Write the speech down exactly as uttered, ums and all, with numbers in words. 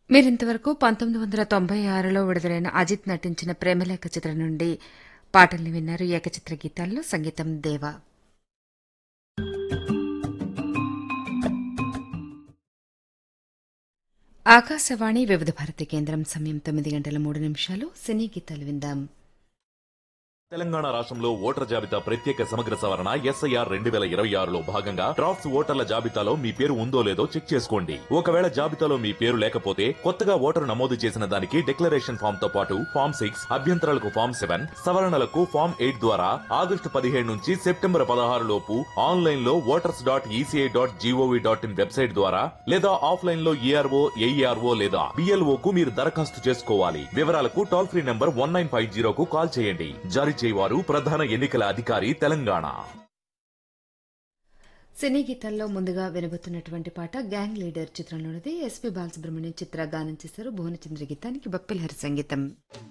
మీరింతవరకు పంతొమ్మిది వందల తొంభై ఆరులో విడుదలైన అజిత్ నటించిన ప్రేమలేఖ చిత్రం నుండి పాటల్ని విన్నారు. ఏకచిత్ర గీతాల్లో సంగీతం దేవా. ఆకాశవాణి వివిధ భారతి కేంద్రం. సమయం తొమ్మిది గంటల మూడు నిమిషాలు. సినీ గీతాలు విందాం. తెలంగాణ రాష్ట్రంలో ఓటర్ జాబితా ప్రత్యేక సమగ్ర సవరణ ఎస్ఐఆర్ రెండు వేల ఇరవై ఆరులో భాగంగా డ్రాఫ్ట్స్ ఓటర్ల జాబితాలో మీ పేరు ఉందో లేదో చెక్ చేసుకోండి. ఒకవేళ జాబితాలో మీ పేరు లేకపోతే కొత్తగా ఓటరు నమోదు చేసిన దానికి డిక్లరేషన్ ఫామ్ తో పాటు ఫామ్ సిక్స్ అభ్యంతరాలకు ఫామ్ సెవెన్ సవరణలకు ఫామ్ ఎయిట్ ద్వారా ఆగస్టు పదిహేడు నుంచి సెప్టెంబర్ పదహారు లోపు ఆన్లైన్ లో voters dot ECI dot GOV dot in website ద్వారా లేదా ఆఫ్లైన్ లో ఈఆర్ఓ ఏఈఆర్ఓ లేదా బిఎల్ఓ కు మీరు దరఖాస్తు చేసుకోవాలి. వివరాలకు toll free number one nine five జీరోకు call చేయండి. జారీ చేయవారు ప్రధాన ఎన్నికల అధికారి తెలంగాణ. సినీ గీతాల్లో ముందుగా వినబోతున్నటువంటి పాట గ్యాంగ్ లీడర్ చిత్రంలోనిది. ఎస్పీ బాలసుబ్రహ్మణ్యం చిత్ర గానం చేశారు. భువనచంద్ర గీతానికి బప్పిలహరి సంగీతం.